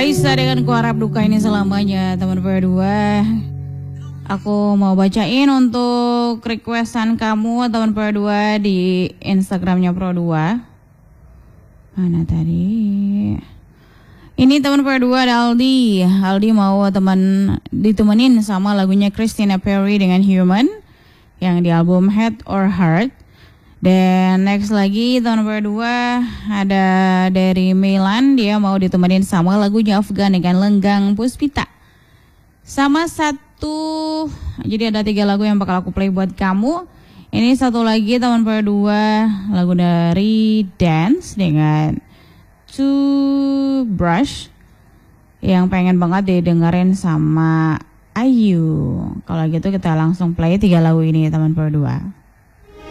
Raisa dengan Ku Harap Duka Ini Selamanya. Teman berdua, aku mau bacain untuk requestan kamu teman berdua di Instagramnya Pro2. Mana tadi? Ini teman berdua ada Aldi. Aldi mau ditemenin sama lagunya Christina Perri dengan Human yang di album Head or Heart. Dan next lagi teman berdua ada dari Melan, dia mau ditemenin sama lagunya Afgan dengan Lenggang Puspita. Sama satu, jadi ada 3 lagu yang bakal aku play buat kamu. Ini satu lagi teman berdua, lagu dari Dance dengan Toothbrush yang pengen banget didengerin sama Ayu. Kalau gitu kita langsung play 3 lagu ini teman berdua.